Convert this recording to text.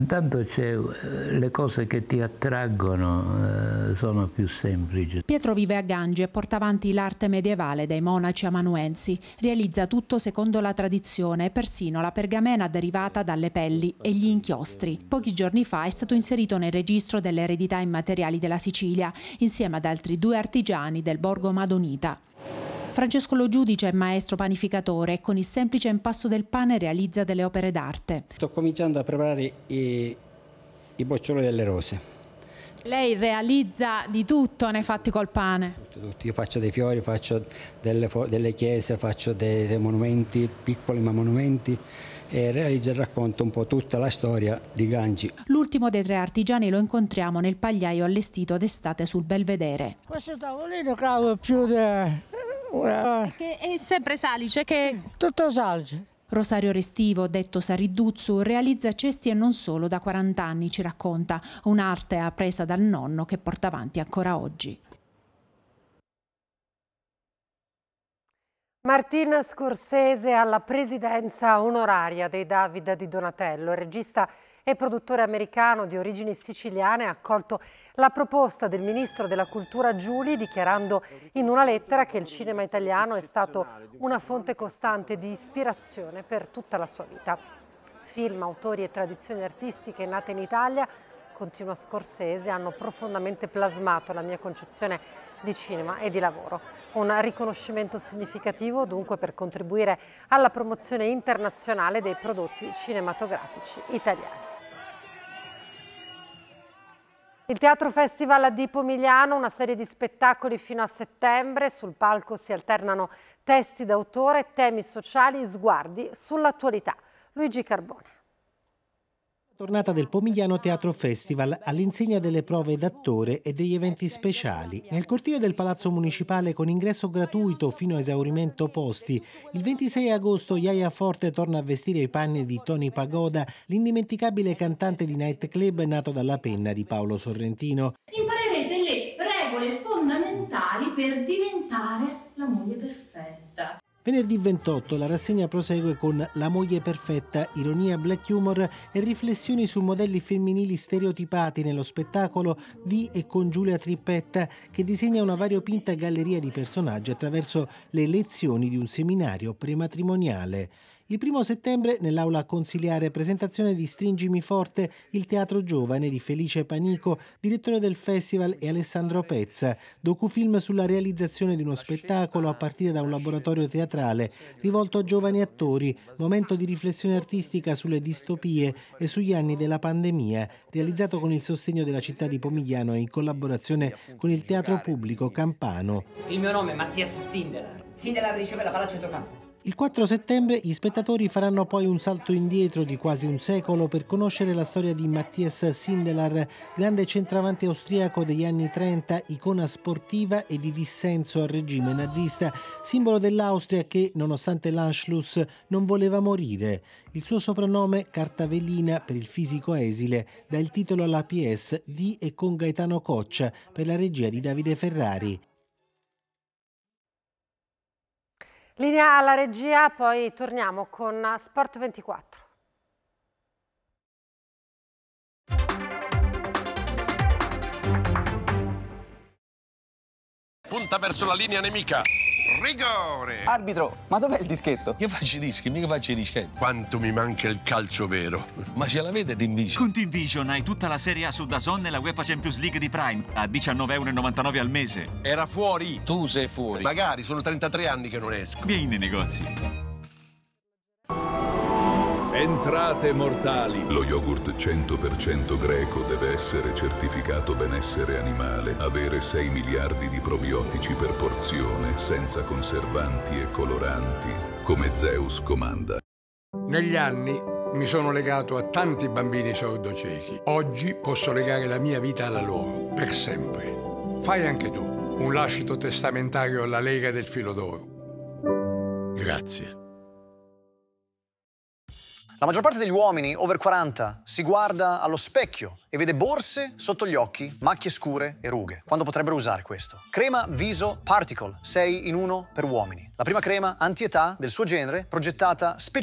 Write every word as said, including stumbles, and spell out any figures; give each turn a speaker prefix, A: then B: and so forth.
A: Intanto c'è, le cose che ti attraggono eh, sono più semplici.
B: Pietro vive a Gangi e porta avanti l'arte medievale dei monaci amanuensi. Realizza tutto secondo la tradizione, persino la pergamena derivata dalle pelli e gli inchiostri. Pochi giorni fa è stato inserito nel registro delle eredità immateriali della Sicilia, insieme ad altri due artigiani del Borgo Madonita. Francesco Lo Giudice è maestro panificatore e con il semplice impasto del pane realizza delle opere d'arte.
C: Sto cominciando a preparare i, i boccioli delle rose.
B: Lei realizza di tutto nei fatti col pane?
C: Tutto, tutto. Io faccio dei fiori, faccio delle, delle chiese, faccio dei, dei monumenti, piccoli ma monumenti, e realizzo e racconto un po' tutta la storia di Gangi.
B: L'ultimo dei tre artigiani lo incontriamo nel pagliaio allestito d'estate sul Belvedere.
D: Questo tavolino cava più di...
B: Che è sempre salice? Che...
D: Tutto salice.
B: Rosario Restivo, detto Sariduzzu, realizza cesti e non solo da quaranta anni, ci racconta. Un'arte appresa dal nonno che porta avanti ancora oggi.
E: Martin Scorsese alla presidenza onoraria dei David di Donatello. Il regista e produttore americano di origini siciliane ha accolto la proposta del ministro della Cultura Giuli, dichiarando in una lettera che il cinema italiano è stato una fonte costante di ispirazione per tutta la sua vita. Film, autori e tradizioni artistiche nate in Italia, continua Scorsese, hanno profondamente plasmato la mia concezione di cinema e di lavoro. Un riconoscimento significativo dunque per contribuire alla promozione internazionale dei prodotti cinematografici italiani. Il Teatro Festival di Pomigliano, una serie di spettacoli fino a settembre. Sul palco si alternano testi d'autore, temi sociali, sguardi sull'attualità. Luigi Carbone.
F: Tornata del Pomigliano Teatro Festival all'insegna delle prove d'attore e degli eventi speciali. Nel cortile del Palazzo Municipale con ingresso gratuito fino a esaurimento posti, il ventisei agosto Yaya Forte torna a vestire i panni di Tony Pagoda, l'indimenticabile cantante di nightclub nato dalla penna di Paolo Sorrentino.
G: Imparerete le regole fondamentali per diventare la moglie perfetta.
F: Venerdì ventotto la rassegna prosegue con La moglie perfetta, ironia, black humor e riflessioni su modelli femminili stereotipati nello spettacolo di e con Giulia Trippetta, che disegna una variopinta galleria di personaggi attraverso le lezioni di un seminario prematrimoniale. Il primo settembre nell'aula consiliare presentazione di Stringimi forte, il teatro giovane di Felice Panico, direttore del festival, e Alessandro Pezza, docufilm sulla realizzazione di uno spettacolo a partire da un laboratorio teatrale rivolto a giovani attori, momento di riflessione artistica sulle distopie e sugli anni della pandemia, realizzato con il sostegno della città di Pomigliano e in collaborazione con il Teatro Pubblico Campano.
H: Il mio nome è Mattias Sindelar. Sindelar riceve la palla a centrocampo.
F: Il quattro settembre gli spettatori faranno poi un salto indietro di quasi un secolo per conoscere la storia di Matthias Sindelar, grande centravanti austriaco degli anni trenta, icona sportiva e di dissenso al regime nazista, simbolo dell'Austria che, nonostante l'Anschluss, non voleva morire. Il suo soprannome, Carta Velina, per il fisico esile, dà il titolo alla pièce di e con Gaetano Coccia, per la regia di Davide Ferrari.
E: Linea alla regia, poi torniamo con Sport ventiquattro.
I: Punta verso la linea nemica. Rigore!
J: Arbitro, ma dov'è il dischetto?
K: Io faccio i dischi, mica faccio i dischetti.
I: Quanto mi manca il calcio vero.
K: Ma ce l'avete TeamVision?
L: Con TeamVision hai tutta la Serie A su DAZN e la UEFA Champions League di Prime a diciannove e novantanove euro al mese.
I: Era fuori.
K: Tu sei fuori.
I: Magari, sono trentatré anni che non esco.
L: Vieni nei negozi.
M: Entrate mortali.
N: Lo yogurt cento per cento greco deve essere certificato benessere animale, avere sei miliardi di probiotici per porzione, senza conservanti e coloranti, come Zeus comanda.
M: Negli anni mi sono legato a tanti bambini sordociechi. Oggi posso legare la mia vita alla loro, per sempre. Fai anche tu un lascito testamentario alla Lega del Filo d'Oro. Grazie.
J: La maggior parte degli uomini over quaranta si guarda allo specchio e vede borse sotto gli occhi, macchie scure e rughe, quando potrebbero usare questo. Crema Viso Particle, sei in uno per uomini. La prima crema anti-età del suo genere, progettata specialmente